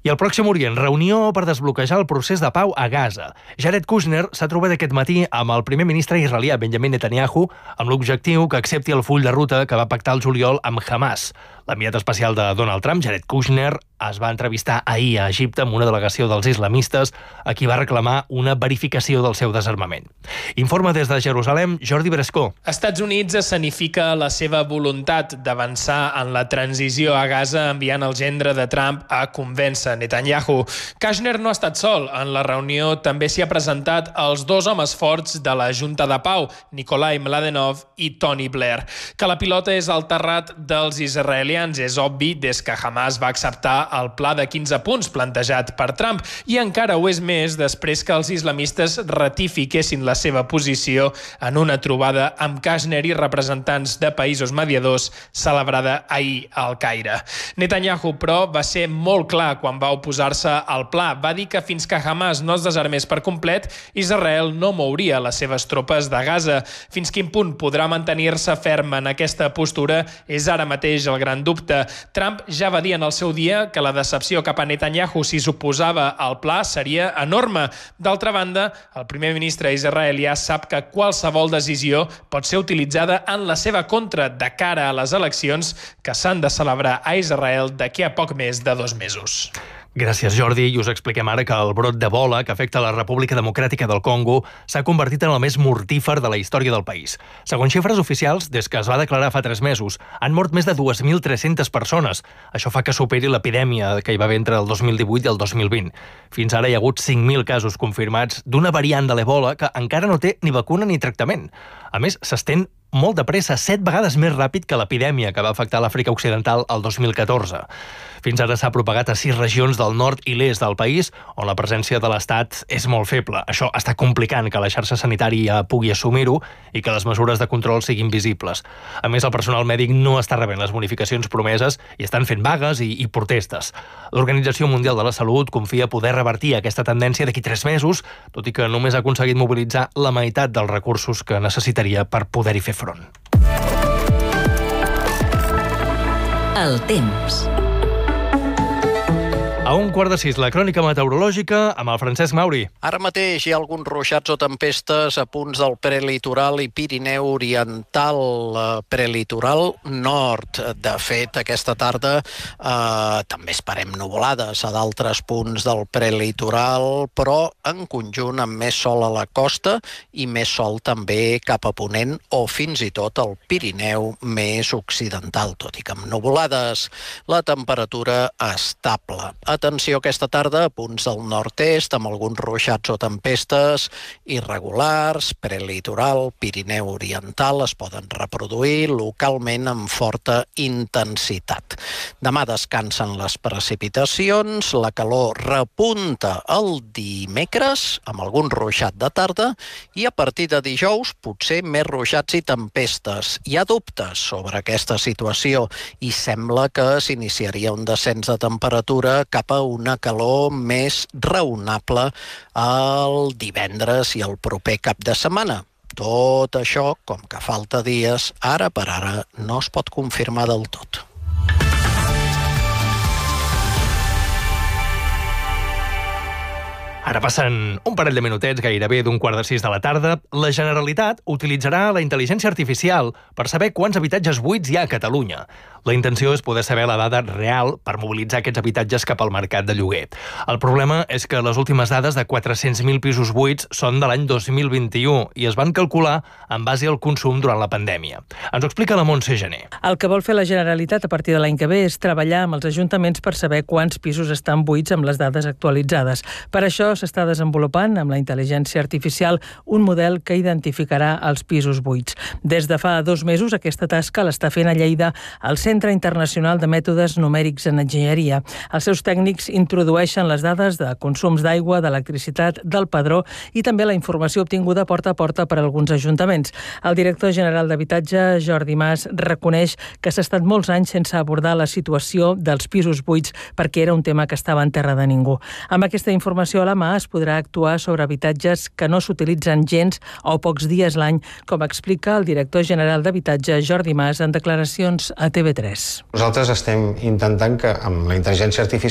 I al Pròxim Orient, reunió per desbloquejar el procés de pau a Gaza. Jared Kushner s'ha trobat aquest matí amb el primer ministre israelià Benjamin Netanyahu amb l'objectiu que accepti el full de ruta que va pactar el juliol amb Hamas. L'enviat especial de Donald Trump, Jared Kushner, es va entrevistar ahir a Egipte amb una delegació dels islamistes a qui va reclamar una verificació del seu desarmament. Informa des de Jerusalem, Jordi Brescó. Estats Units escenifica la seva voluntat d'avançar en la transició a Gaza enviant el gendre de Trump a convèncer Netanyahu. Kushner no ha estat sol. En la reunió també s'hi ha presentat els dos homes forts de la Junta de Pau, Nikolai Mladenov i Tony Blair. Que la pilota és al terrat dels israelians és obvi des que Hamas va acceptar el pla de 15 punts plantejat per Trump i encara ho és més després que els islamistes ratifiquessin la seva posició en una trobada amb Kushner i representants de països mediadors celebrada ahir al Caire. Netanyahu, però, va ser molt clar quan va oposar-se al pla. Va dir que fins que Hamas no es desarmés per complet, Israel no mouria les seves tropes de Gaza. Fins quin punt podrà mantenir-se ferm en aquesta postura és ara mateix el gran dubte. Trump ja va dir en el seu dia que la decepció cap a Netanyahu si s'oposava al pla seria enorme. D'altra banda, el primer ministre israelià sap que qualsevol decisió pot ser utilitzada en la seva contra de cara a les eleccions que s'han de celebrar a Israel d'aquí a poc més de 2 mesos. Gràcies, Jordi. I us expliquem ara que el brot d'Ebola que afecta la República Democràtica del Congo s'ha convertit en el més mortífer de la història del país. Segons xifres oficials, des que es va declarar fa 3 mesos, han mort més de 2.300 persones. Això fa que superi l'epidèmia que hi va haver entre el 2018 i el 2020. Fins ara hi ha hagut 5.000 casos confirmats d'una variant de l'Ebola que encara no té ni vacuna ni tractament. A més, s'estén molt de pressa, 7 vegades més ràpid que l'epidèmia que va afectar l'Àfrica Occidental el 2014. Fins ara s'ha propagat a 6 regions del nord i l'est del país, on la presència de l'Estat és molt feble. Això està complicant que la xarxa sanitària pugui assumir-ho i que les mesures de control siguin visibles. A més, el personal mèdic no està rebent les bonificacions promeses i estan fent vagues i protestes. L'Organització Mundial de la Salut confia poder revertir aquesta tendència d'aquí 3 mesos, tot i que només ha aconseguit mobilitzar la meitat dels recursos que necessitaria per poder-hi fer front. El temps. A 5:15, la crònica meteorològica amb el Francesc Mauri. Ara mateix hi ha alguns ruixats o tempestes a punts del prelitoral i Pirineu Oriental, prelitoral nord. De fet, aquesta tarda també esperem nuvolades a d'altres punts del prelitoral, però en conjunt amb més sol a la costa i més sol també cap a ponent o fins i tot al Pirineu més occidental, tot i que amb nuvolades. La temperatura estable. Atenció aquesta tarda a punts del nord-est amb alguns ruixats o tempestes irregulars, prelitoral, Pirineu Oriental, es poden reproduir localment amb forta intensitat. Demà descansen les precipitacions, la calor repunta el dimecres amb algun ruixat de tarda i a partir de dijous potser més ruixats i tempestes. Hi ha dubtes sobre aquesta situació i sembla que s'iniciaria un descens de temperatura cap a una calor més raonable el divendres i el proper cap de setmana. Tot això, com que falta dies, ara per ara no es pot confirmar del tot. Ara passen un parell de minutets, gairebé d'5:45 de la tarda. La Generalitat utilitzarà la intel·ligència artificial per saber quants habitatges buits hi ha a Catalunya. La intenció és poder saber la dada real per mobilitzar aquests habitatges cap al mercat de lloguer. El problema és que les últimes dades de 400.000 pisos buits són de l'any 2021 i es van calcular en base al consum durant la pandèmia. Ens ho explica la Montse Gené. El que vol fer la Generalitat a partir de l'any que ve és treballar amb els ajuntaments per saber quants pisos estan buits amb les dades actualitzades. Per això s'està desenvolupant amb la intel·ligència artificial un model que identificarà els pisos buits. Des de fa 2 mesos aquesta tasca l'està fent a Lleida el Centre Internacional de Mètodes Numèrics en Enginyeria. Els seus tècnics introdueixen les dades de consums d'aigua, d'electricitat, del padró i també la informació obtinguda porta a porta per alguns ajuntaments. El director general d'Habitatge, Jordi Mas, reconeix que s'ha estat molts anys sense abordar la situació dels pisos buits perquè era un tema que estava en terra de ningú. Amb aquesta informació a la mà es podrà actuar sobre habitatges que no s'utilitzen gens o pocs dies l'any, com explica el director general d'Habitatge, Jordi Mas, en declaracions a TV3. Nosaltres estem intentant que amb la intel·ligència artificial